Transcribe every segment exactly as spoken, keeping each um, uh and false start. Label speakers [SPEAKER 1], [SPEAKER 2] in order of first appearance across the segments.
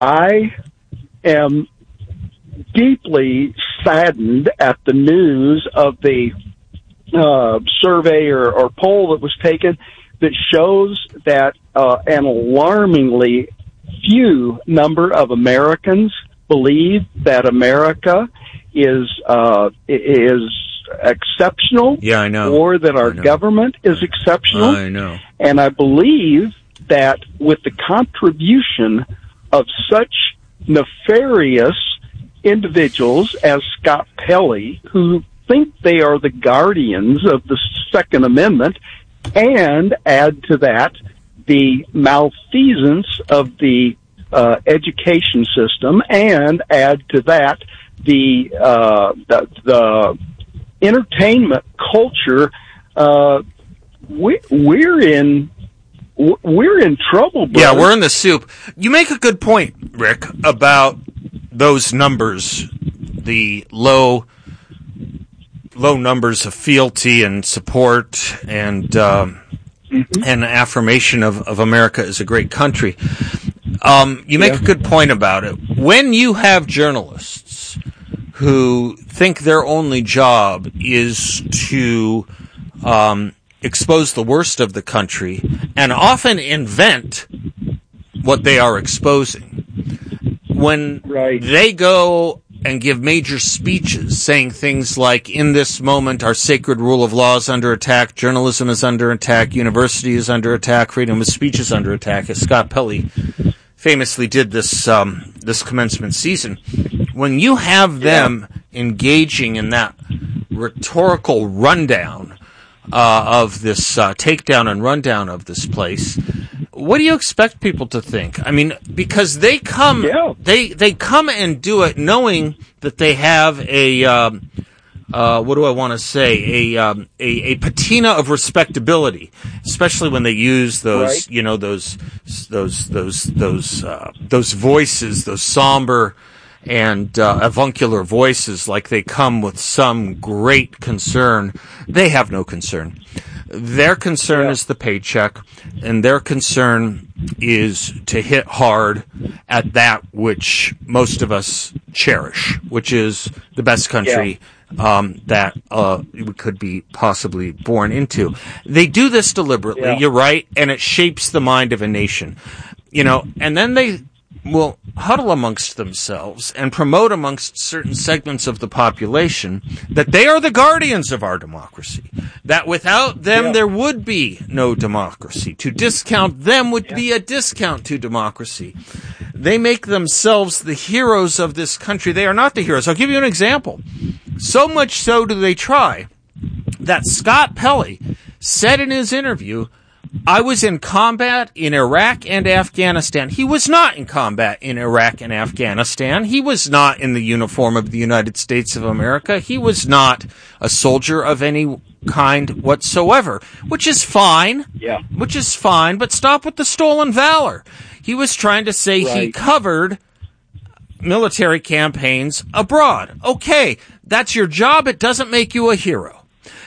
[SPEAKER 1] I am deeply saddened at the news of the uh, survey or, or poll that was taken that shows that uh, an alarmingly few number of Americans believe that America is uh, is exceptional.
[SPEAKER 2] Yeah, I know.
[SPEAKER 1] Or that our government is exceptional.
[SPEAKER 2] I know.
[SPEAKER 1] And I believe that with the contribution of such nefarious individuals as Scott Pelley, who think they are the guardians of the Second Amendment, and add to that the malfeasance of the uh, education system, and add to that the uh, the, the entertainment culture, uh, we, we're in we're in trouble, brother.
[SPEAKER 2] Yeah, we're in the soup. You make a good point, Rick, about those numbers, the low low numbers of fealty and support and um, mm-hmm. and affirmation of, of America as a great country. Um, you make yeah. a good point about it. When you have journalists who think their only job is to um, expose the worst of the country and often invent what they are exposing, when
[SPEAKER 1] right.
[SPEAKER 2] they go and give major speeches saying things like, in this moment, our sacred rule of law is under attack, journalism is under attack, university is under attack, freedom of speech is under attack, as Scott Pelley famously did this um, this commencement season. When you have them yeah. engaging in that rhetorical rundown uh, of this uh, takedown and rundown of this place, what do you expect people to think? I mean, because they come,
[SPEAKER 1] yeah.
[SPEAKER 2] they they come and do it knowing that they have a, um, uh, what do I want to say, a, um, a a patina of respectability, especially when they use those,
[SPEAKER 1] right.
[SPEAKER 2] you know, those those those those uh, those voices, those somber and uh, avuncular voices, like they come with some great concern. They have no concern. Their concern
[SPEAKER 1] yeah.
[SPEAKER 2] is the paycheck, and their concern is to hit hard at that which most of us cherish, which is the best country yeah. um, that uh, we could be possibly born into. They do this deliberately, yeah. you're right, and it shapes the mind of a nation. You know, and then they will huddle amongst themselves and promote amongst certain segments of the population that they are the guardians of our democracy, that without them yeah. there would be no democracy. To discount them would yeah. be a discount to democracy. They make themselves the heroes of this country. They are not the heroes. I'll give you an example. So much so do they try that Scott Pelley said in his interview, I was in combat in Iraq and Afghanistan. He was not in combat in Iraq and Afghanistan. He was not in the uniform of the United States of America. He was not a soldier of any kind whatsoever, which is fine.
[SPEAKER 1] Yeah.
[SPEAKER 2] Which is fine, but stop with the stolen valor. He was trying to say right. he covered military campaigns abroad. Okay, that's your job. It doesn't make you a hero.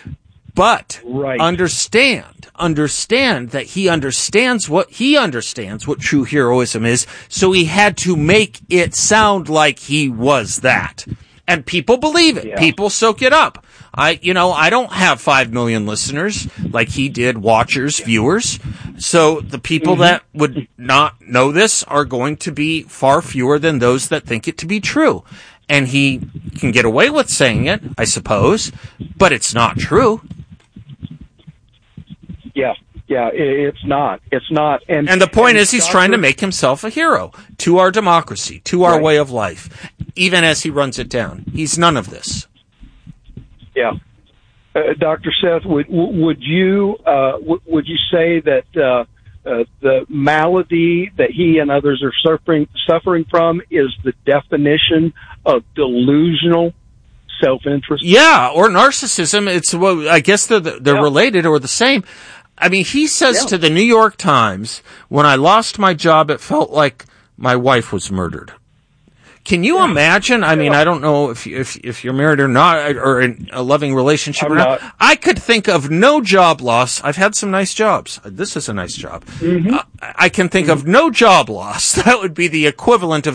[SPEAKER 2] But
[SPEAKER 1] right.
[SPEAKER 2] understand, understand that he understands what he understands what true heroism is, so he had to make it sound like he was that. And people believe it. Yeah. People soak it up. I, you know, I don't have five million listeners like he did, watchers, viewers. So the people mm-hmm. that would not know this are going to be far fewer than those that think it to be true. And he can get away with saying it, I suppose, but it's not true.
[SPEAKER 1] Yeah, yeah, it's not. It's not. And,
[SPEAKER 2] and the point
[SPEAKER 1] and
[SPEAKER 2] is he's Doctor trying to make himself a hero to our democracy, to our right. way of life, even as he runs it down. He's none of this.
[SPEAKER 1] Yeah. Uh, Doctor Seth, would would you uh, w- would you say that uh, uh, the malady that he and others are suffering suffering from is the definition of delusional self-interest?
[SPEAKER 2] Yeah, or narcissism. It's well, I guess they're they're yeah. related or the same. I mean, he says yeah. to the New York Times, when I lost my job, it felt like my wife was murdered. Can you yeah. imagine? I mean, I don't know if if if you're married or not, or in a loving relationship
[SPEAKER 1] I'm
[SPEAKER 2] or not.
[SPEAKER 1] not.
[SPEAKER 2] I could think of no job loss. I've had some nice jobs. This is a nice job.
[SPEAKER 1] Mm-hmm.
[SPEAKER 2] Uh, I can think mm-hmm. of no job loss. That would be the equivalent of